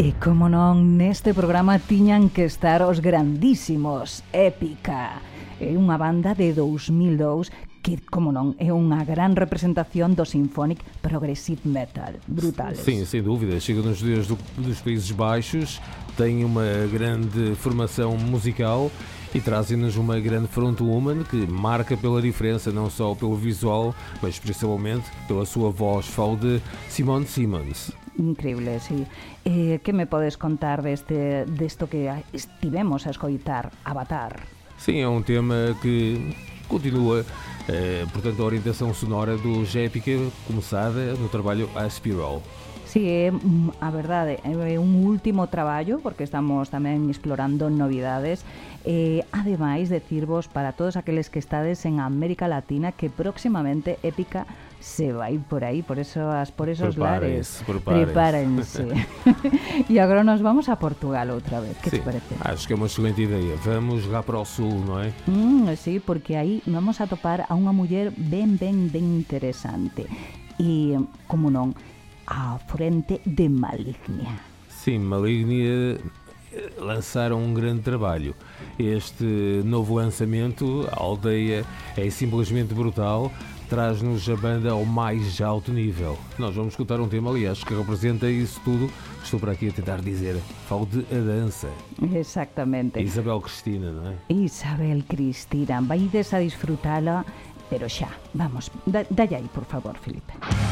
E como non, neste programa tiñan que estar os grandísimos Épica. É unha banda de 2002 que, como non, é unha gran representación do symphonic progressive metal. Brutales. Sim, sem dúvida. Chega nos dias dos Países Baixos, tem uma grande formação musical e trazem-nos uma grande frontwoman que marca pela diferença, não só pelo visual, mas principalmente pela sua voz. Falo de Simone Simons. Increíble, sí. Que me podes contar desto que estivemos a escoitar, Avatar? Sim, é um tema que continua, portanto, a orientação sonora dos Épica, começada no trabalho Aspiral. Sí, a verdade, é un último traballo, porque estamos tamén explorando novidades. Ademais, decirvos para todos aqueles que estades en América Latina que próximamente Épica se vai por aí, por esos lares. Prepárense. E agora nos vamos a Portugal outra vez. Que te parece? Acho que é uma excelente ideia. Vamos lá para o sul, não é? Sí, porque aí vamos a topar a unha muller ben interesante. E, como non, à frente de Malignia. Sim, Malignia lançaram um grande trabalho. Este novo lançamento, a Aldeia, é simplesmente brutal, traz-nos a banda ao mais alto nível. Nós vamos escutar um tema, aliás, que representa isso tudo que estou por aqui a tentar dizer. Falo de A Dança. Exactamente. Isabel Cristina, não é? Isabel Cristina, vaides a disfrutala, pero xa, vamos, dalle aí, por favor, Filipe.